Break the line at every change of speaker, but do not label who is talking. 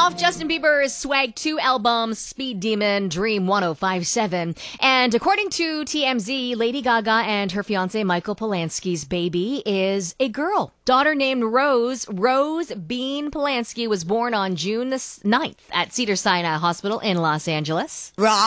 off Justin Bieber's Swag 2 album, Speed Demon Dream 1057. And according to TMZ, Lady Gaga and her fiancé Michael Polanski's baby is a girl. Daughter named Rose. Rose Bean Polanski was born on June the 9th at Cedars-Sinai Hospital in Los Angeles.